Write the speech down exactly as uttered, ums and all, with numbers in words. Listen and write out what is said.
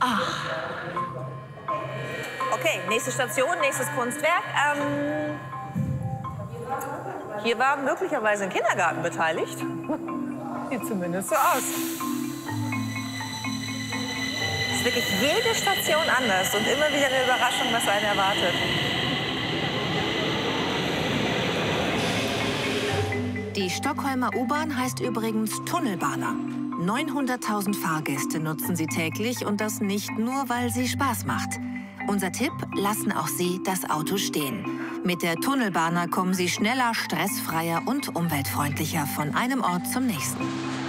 Ach. Okay, nächste Station, nächstes Kunstwerk. Ähm, hier war möglicherweise ein Kindergarten beteiligt. Sieht zumindest so aus. Es ist wirklich jede Station anders und immer wieder eine Überraschung, was einen erwartet. Die Stockholmer U-Bahn heißt übrigens Tunnelbana. neunhunderttausend Fahrgäste nutzen sie täglich und das nicht nur, weil sie Spaß macht. Unser Tipp, lassen auch Sie das Auto stehen. Mit der Tunnelbana kommen Sie schneller, stressfreier und umweltfreundlicher von einem Ort zum nächsten.